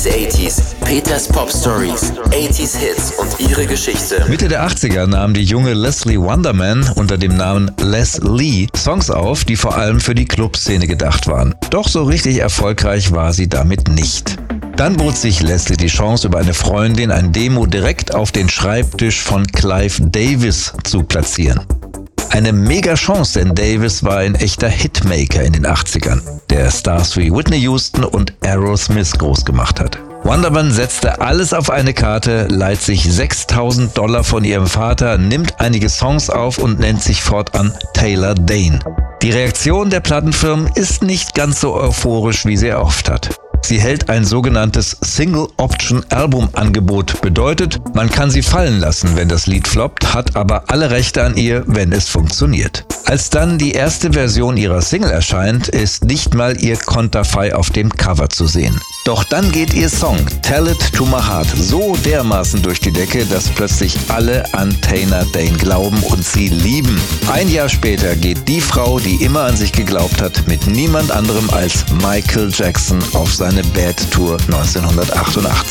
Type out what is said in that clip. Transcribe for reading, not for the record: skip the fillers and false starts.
These 80s, Peters Pop Stories, 80s Hits und ihre Geschichte. Mitte der 80er nahm die junge Leslie Wonderman unter dem Namen Les Lee Songs auf, die vor allem für die Clubszene gedacht waren. Doch so richtig erfolgreich war sie damit nicht. Dann bot sich Leslie die Chance, über eine Freundin ein Demo direkt auf den Schreibtisch von Clive Davis zu platzieren. Eine mega Chance, denn Davis war ein echter Hitmaker in den 80ern, der Stars wie Whitney Houston und Aerosmith groß gemacht hat. Wonderman setzte alles auf eine Karte, leiht sich $6.000 von ihrem Vater, nimmt einige Songs auf und nennt sich fortan Taylor Dayne. Die Reaktion der Plattenfirmen ist nicht ganz so euphorisch, wie sie erhofft hat. Sie hält ein sogenanntes Single-Option-Album-Angebot. Bedeutet, man kann sie fallen lassen, wenn das Lied floppt, hat aber alle Rechte an ihr, wenn es funktioniert. Als dann die erste Version ihrer Single erscheint, ist nicht mal ihr Konterfei auf dem Cover zu sehen. Doch dann geht ihr Song Tell It To My Heart so dermaßen durch die Decke, dass plötzlich alle an Taylor Dayne glauben und sie lieben. Ein Jahr später geht die Frau, die immer an sich geglaubt hat, mit niemand anderem als Michael Jackson auf seine Bad Tour 1988.